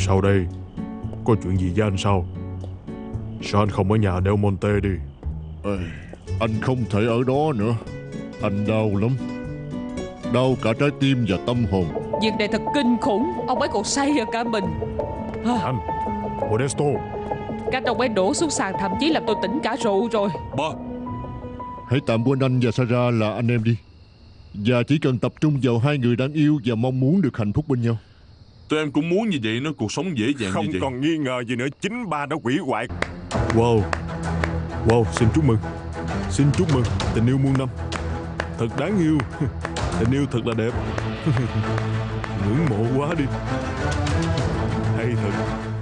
Sao đây? Có chuyện gì với anh sao? Sao anh không ở nhà Del Monte đi? Anh không thể ở đó nữa. Anh đau lắm. Đau cả trái tim và tâm hồn. Việc này thật kinh khủng. Ông ấy còn say hơn cả mình. Anh, Modesto. Cách ông ấy đổ xuống sàn thậm chí làm tôi tỉnh cả rượu rồi. Ba, Hãy tạm quên anh và Sarah là anh em đi. Và chỉ cần tập trung vào hai người đang yêu và mong muốn được hạnh phúc bên nhau. tụi em cũng muốn như vậy, nó cuộc sống dễ dàng Không như vậy. còn nghi ngờ gì nữa, chính ba đã hủy hoại. Wow, xin chúc mừng. Xin chúc mừng tình yêu muôn năm. Thật đáng yêu. Tình yêu thật là đẹp. Ngưỡng mộ quá đi.